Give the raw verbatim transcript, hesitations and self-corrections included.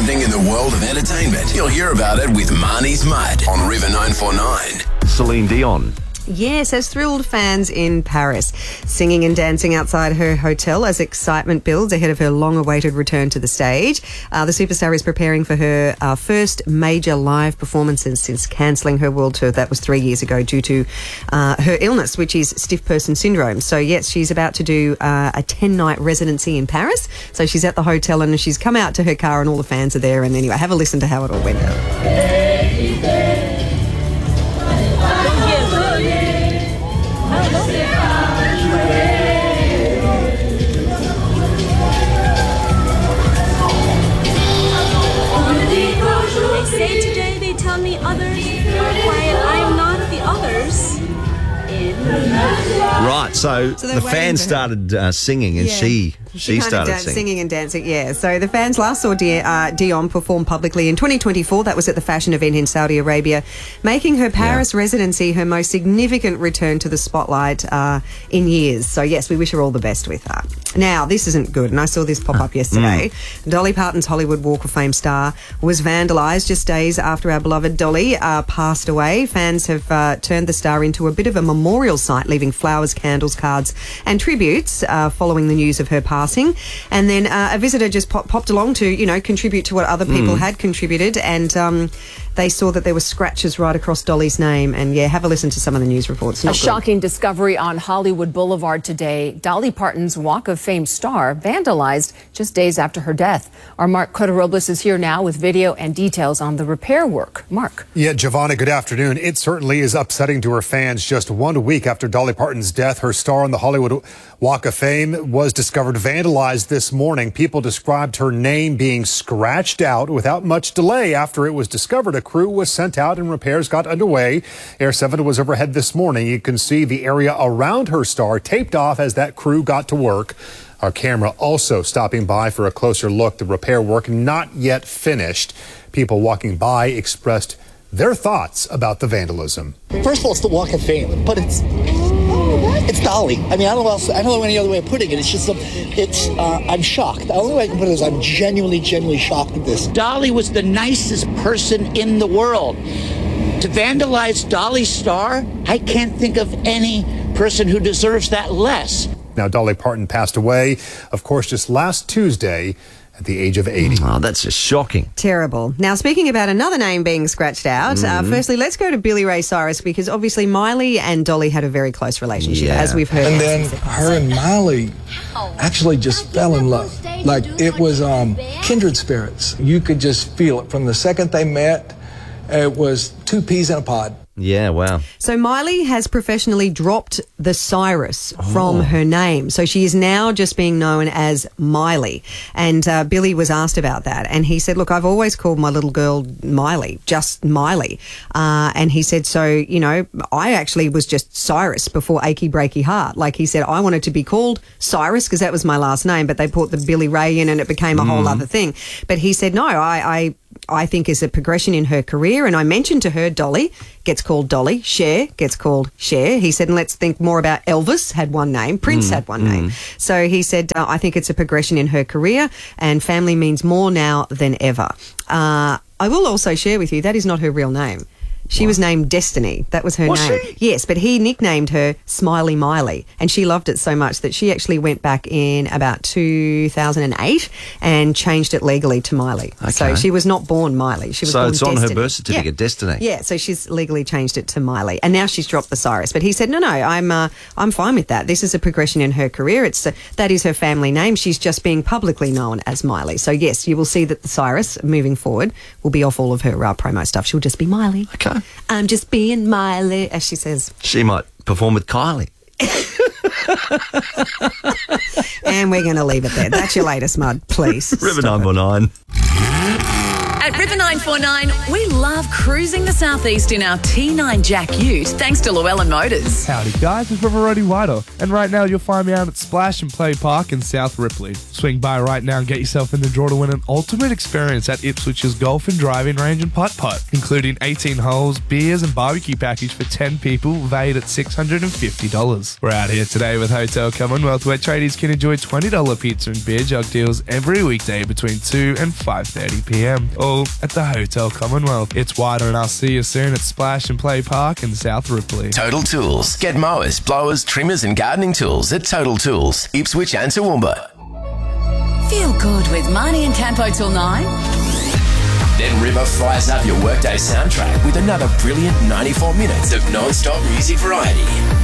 happening in the world of entertainment. You'll hear about it with Marnie's Mud on River nine four nine. Celine Dion. Yes, has thrilled fans in Paris, singing and dancing outside her hotel as excitement builds ahead of her long-awaited return to the stage. Uh, the superstar is preparing for her uh, first major live performances since cancelling her world tour. That was three years ago due to uh, her illness, which is stiff person syndrome. So, yes, she's about to do uh, a ten-night residency in Paris. So she's at the hotel and she's come out to her car and all the fans are there. And anyway, have a listen to how it all went down. Say today they tell me others are quiet. I am not the others. Right, so, So the they're fans waiting for her. started uh, singing and Yeah. she she, kind started of dan- singing. singing and dancing, yeah. So the fans last saw Di- uh, Dion perform publicly in twenty twenty-four. That was at the fashion event in Saudi Arabia, making her Paris residency her most significant return to the spotlight uh, in years. So, yes, we wish her all the best with her. Now, this isn't good, and I saw this pop up yesterday. Mm. Dolly Parton's Hollywood Walk of Fame star was vandalised just days after our beloved Dolly uh, passed away. Fans have uh, turned the star into a bit of a memorial site, leaving flowers, candles, cards and tributes uh, following the news of her passing. And then uh, a visitor just pop- popped along to, you know, contribute to what other people Mm. had contributed, and um, they saw that there were scratches right across Dolly's name. And, yeah, have a listen to some of the news reports. A Not good. shocking discovery on Hollywood Boulevard today. Dolly Parton's Walk of Fame star vandalized just days after her death. Our Mark Cota-Robles is here now with video and details on the repair work. Mark. Yeah, Giovanna, good afternoon. It certainly is upsetting to her fans. Just one week after Dolly Parton's death, her star on the Hollywood Walk of Fame was discovered vandalized this morning. People described her name being scratched out without much delay. After it was discovered, a crew was sent out and repairs got underway. Air seven was overhead this morning. You can see the area around her star taped off as that crew got to work. Our camera also stopping by for a closer look. The repair work not yet finished. People walking by expressed their thoughts about the vandalism. First of all, it's the Walk of Fame, but it's it's Dolly. I mean, I don't know else. I don't know any other way of putting it. It's just, a, it's. Uh, I'm shocked. The only way I can put it is I'm genuinely, genuinely shocked at this. Dolly was the nicest person in the world. To vandalize Dolly's star, I can't think of any person who deserves that less. Now, Dolly Parton passed away, of course, just last Tuesday at the age of eighty. Oh, that's just shocking. Terrible. Now, speaking about another name being scratched out, Mm. uh, firstly, let's go to Billy Ray Cyrus, because obviously Miley and Dolly had a very close relationship, Yeah. as we've heard. And then her and Miley actually just fell in love. Like, it was um, kindred spirits. You could just feel it from the second they met. It was two peas in a pod. Yeah, wow. So Miley has professionally dropped the Cyrus from Oh. her name. So she is now just being known as Miley. And uh, Billy was asked about that. And he said, look, I've always called my little girl Miley, just Miley. Uh, and he said, so, you know, I actually was just Cyrus before Achy Breaky Heart. Like he said, I wanted to be called Cyrus because that was my last name, but they put the Billy Ray in and it became a whole other thing. But he said, no, I... I I think is a progression in her career. And I mentioned to her, Dolly gets called Dolly, Cher gets called Cher. He said, and let's think more about Elvis had one name, Prince Mm, had one mm. name. So he said, uh, I think it's a progression in her career and family means more now than ever. Uh, I will also share with you, that is not her real name. She was named Destiny. That was her Was name. she? Yes, but he nicknamed her Smiley Miley, and she loved it so much that she actually went back in about two thousand eight and changed it legally to Miley. So Okay. she was not born Miley. She was So born it's on her Destiny. birth certificate, Yeah. Destiny. Yeah, so she's legally changed it to Miley, and now she's dropped the Cyrus. But he said, no, no, I'm uh, I'm fine with that. This is a progression in her career. It's uh, that is her family name. She's just being publicly known as Miley. So yes, you will see that the Cyrus moving forward will be off all of her uh, promo stuff. She'll just be Miley. Okay. I'm just being Miley, as she says. She might perform with Kylie. And we're going to leave it there. That's your latest mud, please. River Stop nine it. one nine. At River nine four nine, we love cruising the southeast in our T nine Jack Ute, thanks to Llewellyn Motors. Howdy guys, it's River Roddy Wider, and right now you'll find me out at Splash and Play Park in South Ripley. Swing by right now and get yourself in the draw to win an ultimate experience at Ipswich's golf and driving range and putt-putt, including eighteen holes, beers and barbecue package for ten people, valued at six hundred fifty dollars. We're out here today with Hotel Commonwealth, where tradies can enjoy twenty dollars pizza and beer jug deals every weekday between two and five thirty p m, all at the Hotel Commonwealth. It's Wider, and I'll see you soon at Splash and Play Park in South Ripley. Total Tools. Get mowers, blowers, trimmers and gardening tools at Total Tools, Ipswich and Toowoomba. Feel good with Marnie and Campo till nine. Then River fires up your workday soundtrack with another brilliant ninety-four minutes of non-stop music variety.